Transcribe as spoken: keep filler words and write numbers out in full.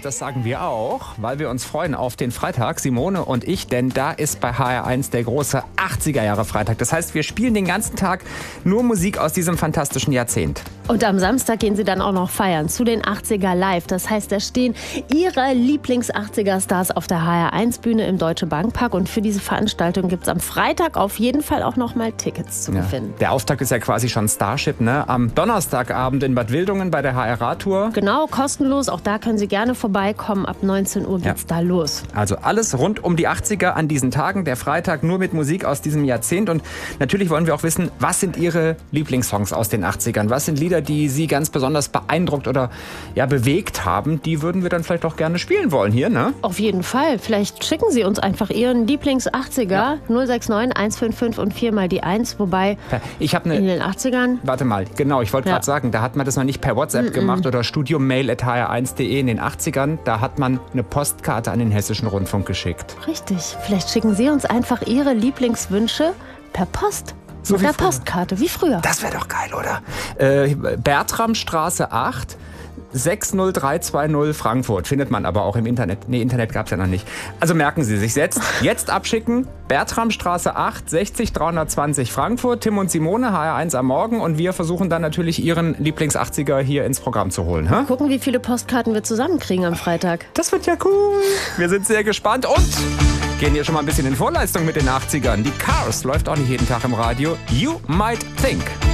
das sagen wir auch, weil wir uns freuen auf den Freitag, Simone und ich, denn da ist bei H R eins der große achtziger-Jahre-Freitag. Das heißt, wir spielen den ganzen Tag nur Musik aus diesem fantastischen Jahrzehnt. Und am Samstag gehen Sie dann auch noch feiern zu den achtziger Live. Das heißt, da stehen Ihre Lieblings-achtziger-Stars auf der H R eins Bühne im Deutsche Bankpark. Und für diese Veranstaltung gibt es am Freitag auf jeden Fall auch noch mal Tickets zu Ja. gewinnen. Der Auftakt ist ja quasi schon Starship, ne? Am Donnerstagabend in Bad Wildungen bei der H R A-Tour. Genau, kostenlos. Auch da können Sie gerne vorbeikommen. Ab neunzehn Uhr geht's Ja. da los. Also alles rund um die achtziger an diesen Tagen. Der Freitag nur mit Musik aus diesem Jahrzehnt. Und natürlich wollen wir auch wissen, was sind Ihre Lieblingssongs aus den achtzigern? Was sind Lieder, die Sie ganz besonders beeindruckt oder ja, bewegt haben? Die würden wir dann vielleicht auch gerne spielen wollen hier, ne? Auf jeden Fall. Vielleicht schicken Sie uns einfach Ihren Lieblings-achtziger. Ja. null sechs neun eins fünf fünf und vier mal die eins. Wobei ich habe eine in den achtzigern... Warte mal, genau, ich wollte Ja. gerade sagen, da hat man das noch nicht per WhatsApp Mm-mm. gemacht oder studiomail at h r eins punkt d e. In den achtzigern, da hat man eine Postkarte an den Hessischen Rundfunk geschickt. Richtig. Vielleicht schicken Sie uns einfach Ihre Lieblingswünsche per Post. So Mit wie der früher. Postkarte, wie früher. Das wäre doch geil, oder? Äh, Bertramstraße acht, sechs null drei zwei null Frankfurt. Findet man aber auch im Internet. Nee, Internet gab es ja noch nicht. Also merken Sie sich jetzt. Jetzt abschicken. Bertramstraße acht, sechzig dreihundertzwanzig Frankfurt. Tim und Simone, H R eins am Morgen. Und wir versuchen dann natürlich Ihren Lieblings-achtziger hier ins Programm zu holen. Hä? Gucken, wie viele Postkarten wir zusammenkriegen am Freitag. Das wird ja cool. Wir sind sehr gespannt und gehen hier schon mal ein bisschen in Vorleistung mit den achtzigern. Die Cars läuft auch nicht jeden Tag im Radio. You Might Think.